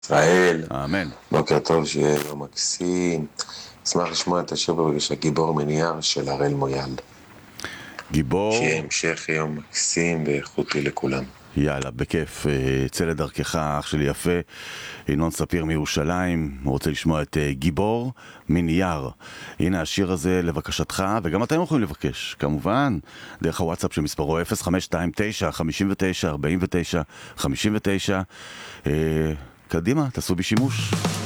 ישראל, אמן. בוקר טוב, שיהיה יום מקסים. אשמח לשמוע את השיר בבקשה גיבור מנייר של הראל מויאל. גיבור. שיהיה המשך יום מקסים ואיכותי לכולם. יאללה, בכיף. צא לדרכך, אח שלי יפה. ינון ספיר מירושלים רוצה לשמוע את גיבור מנייר. הנה השיר הזה לבקשתך, וגם אתם יכולים לבקש, כמובן, דרך הוואטסאפ של מספרו 0529-59-49-59. קדימה, תעשו בי שימוש.